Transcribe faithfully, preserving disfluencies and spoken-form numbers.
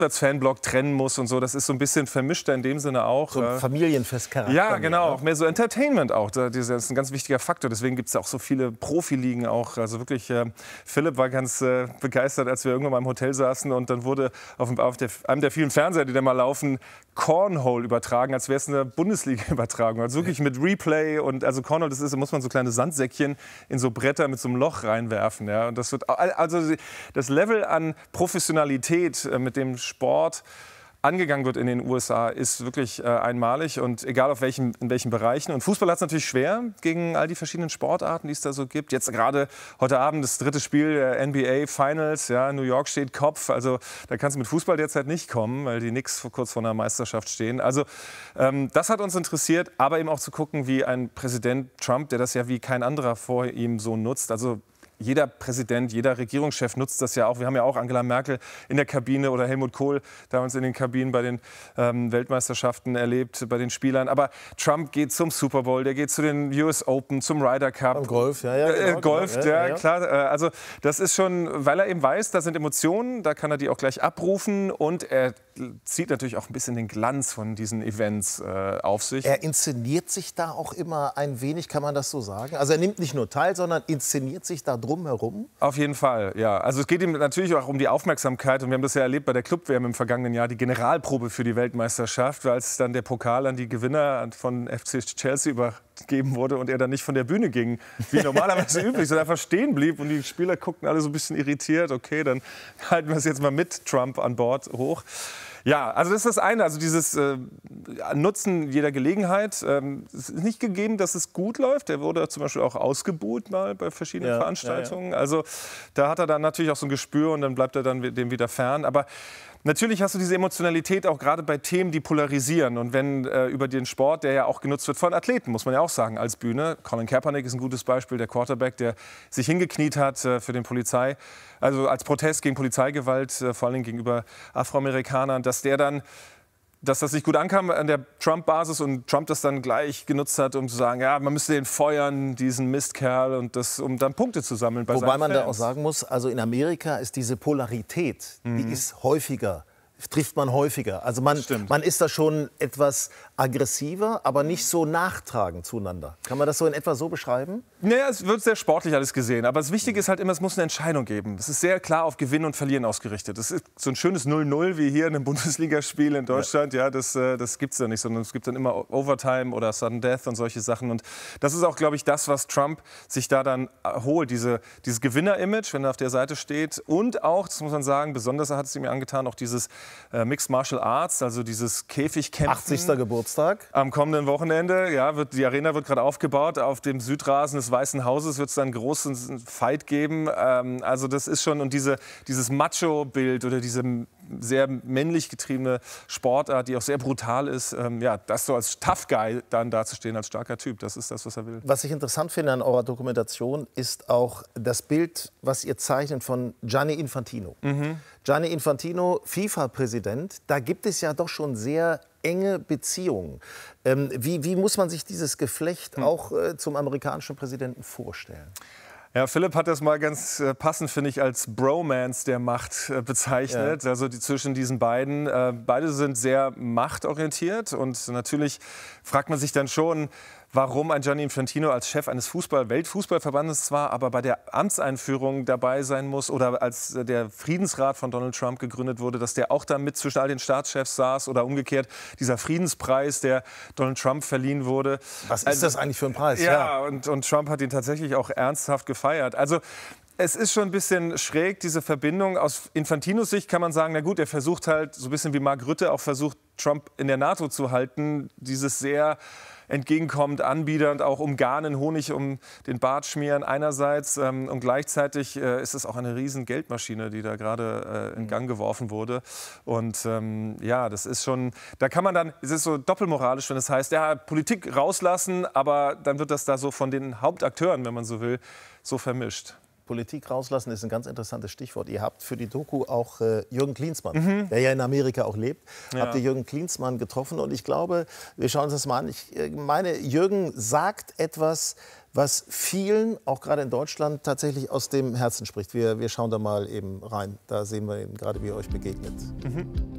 als Fanblock trennen muss und so. Das ist so ein bisschen vermischter in dem Sinne auch. So ein Familienfestcharakter. Ja, genau. Auch mehr so Entertainment auch. Das ist ein ganz wichtiger Faktor. Deswegen gibt es auch so viele Profiligen auch. Also wirklich, äh, Philipp war ganz äh, begeistert, als wir irgendwann mal im Hotel saßen und dann wurde auf, auf der, einem der vielen Fernseher, die da mal laufen, Cornhole übertragen, als wäre es eine Bundesliga-Übertragung. Also wirklich mit Replay und also Cornhole, das ist, da muss man so kleine Sandsäckchen in so Bretter mit so einem Loch reinwerfen. Ja. Und das wird, also das Level an Professionalität, äh, mit dem Sport angegangen wird in den U S A, ist wirklich äh, einmalig und egal auf welchen, in welchen Bereichen. Und Fußball hat es natürlich schwer gegen all die verschiedenen Sportarten, die es da so gibt. Jetzt gerade heute Abend das dritte Spiel der N B A Finals. Ja, New York steht Kopf. Also da kannst du mit Fußball derzeit nicht kommen, weil die Knicks kurz vor einer Meisterschaft stehen. Also ähm, das hat uns interessiert, aber eben auch zu gucken, wie ein Präsident Trump, der das ja wie kein anderer vor ihm so nutzt. Also jeder Präsident, jeder Regierungschef nutzt das ja auch. Wir haben ja auch Angela Merkel in der Kabine oder Helmut Kohl damals in den Kabinen bei den ähm, Weltmeisterschaften erlebt, bei den Spielern. Aber Trump geht zum Super Bowl, der geht zu den U S Open, zum Ryder Cup. Und Golf, ja, ja. Genau, äh, Golf, genau. ja, ja, ja, klar. Äh, also das ist schon, weil er eben weiß, da sind Emotionen, da kann er die auch gleich abrufen und er zieht natürlich auch ein bisschen den Glanz von diesen Events äh, auf sich. Er inszeniert sich da auch immer ein wenig, kann man das so sagen? Also er nimmt nicht nur teil, sondern inszeniert sich da drumherum? Auf jeden Fall, ja. Also es geht ihm natürlich auch um die Aufmerksamkeit. Und wir haben das ja erlebt bei der Club-W M im vergangenen Jahr, die Generalprobe für die Weltmeisterschaft, als dann der Pokal an die Gewinner von F C Chelsea übergeben wurde und er dann nicht von der Bühne ging, wie normalerweise üblich, sondern einfach stehen blieb. Und die Spieler guckten alle so ein bisschen irritiert. Okay, dann halten wir es jetzt mal mit Trump an Bord hoch. Ja, also das ist das eine, also dieses äh, Nutzen jeder Gelegenheit. Ähm, es ist nicht gegeben, dass es gut läuft. Er wurde zum Beispiel auch ausgebuht mal bei verschiedenen ja, Veranstaltungen. Ja, ja. Also da hat er dann natürlich auch so ein Gespür und dann bleibt er dann dem wieder fern. Aber natürlich hast du diese Emotionalität auch gerade bei Themen, die polarisieren. Und wenn äh, über den Sport, der ja auch genutzt wird von Athleten, muss man ja auch sagen, als Bühne. Colin Kaepernick ist ein gutes Beispiel, der Quarterback, der sich hingekniet hat äh, für den Polizei, also als Protest gegen Polizeigewalt, äh, vor allem gegenüber Afroamerikanern, dass der dann, dass das nicht gut ankam an der Trump-Basis und Trump das dann gleich genutzt hat, um zu sagen, ja, man müsste den feuern, diesen Mistkerl, und das, um dann Punkte zu sammeln bei Wobei seinen man Fans. da auch sagen muss, also in Amerika ist diese Polarität, Mhm. die ist häufiger, trifft man häufiger. Also man, man ist da schon etwas aggressiver, aber nicht so nachtragend zueinander. Kann man das so in etwa so beschreiben? Naja, es wird sehr sportlich alles gesehen. Aber das Wichtige ist halt immer, es muss eine Entscheidung geben. Es ist sehr klar auf Gewinnen und Verlieren ausgerichtet. Es ist so ein schönes null null wie hier in einem Bundesligaspiel in Deutschland. Ja, ja das, das gibt es da nicht, sondern es gibt dann immer Overtime oder Sudden Death und solche Sachen. Und das ist auch, glaube ich, das, was Trump sich da dann holt. Diese, dieses Gewinner-Image, wenn er auf der Seite steht. Und auch, das muss man sagen, besonders hat es ihm angetan, auch dieses äh, Mixed Martial Arts, also dieses Käfigkämpfen. achtzigster Geburtstag. Am kommenden Wochenende, ja, wird, die Arena wird gerade aufgebaut. Auf dem Südrasen des Weißen Hauses wird es dann einen großen Fight geben. Ähm, also das ist schon, und diese, dieses Macho-Bild oder diese sehr männlich getriebene Sportart, die auch sehr brutal ist, ähm, ja, das so als Tough Guy dann dazustehen, als starker Typ, das ist das, was er will. Was ich interessant finde an eurer Dokumentation, ist auch das Bild, was ihr zeichnet von Gianni Infantino. Mhm. Gianni Infantino, FIFA-Präsident, da gibt es ja doch schon sehr enge Beziehungen. Ähm, wie, wie muss man sich dieses Geflecht hm. auch äh, zum amerikanischen Präsidenten vorstellen? Ja, Philipp hat das mal ganz äh, passend, finde ich, als Bromance der Macht äh, bezeichnet. Ja. Also die, zwischen diesen beiden. Äh, beide sind sehr machtorientiert. Und natürlich fragt man sich dann schon, warum ein Gianni Infantino als Chef eines Fußball Weltfußballverbandes zwar, aber bei der Amtseinführung dabei sein muss, oder als der Friedensrat von Donald Trump gegründet wurde, dass der auch da mit zwischen all den Staatschefs saß, oder umgekehrt dieser Friedenspreis, der Donald Trump verliehen wurde. Was ist also, das eigentlich für ein Preis? Ja, ja. Und, und Trump hat ihn tatsächlich auch ernsthaft gefeiert. Also es ist schon ein bisschen schräg, diese Verbindung. Aus Infantinos Sicht kann man sagen, na gut, er versucht halt, so ein bisschen wie Mark Rutte auch versucht, Trump in der NATO zu halten, dieses sehr entgegenkommend, anbiedernd, auch um Garnen, Honig um den Bart schmieren einerseits. Ähm, und gleichzeitig äh, ist es auch eine riesen Geldmaschine, die da gerade äh, in Gang geworfen wurde. Und ähm, ja, das ist schon, da kann man dann, es ist so doppelmoralisch, wenn es heißt, ja, Politik rauslassen, aber dann wird das da so von den Hauptakteuren, wenn man so will, so vermischt. Politik rauslassen ist ein ganz interessantes Stichwort. Ihr habt für die Doku auch äh, Jürgen Klinsmann, mhm. der ja in Amerika auch lebt, ja. habt ihr Jürgen Klinsmann getroffen. Und ich glaube, wir schauen uns das mal an. Ich meine, Jürgen sagt etwas, was vielen, auch gerade in Deutschland, tatsächlich aus dem Herzen spricht. Wir, wir schauen da mal eben rein. Da sehen wir ihn gerade, wie er euch begegnet. Mhm.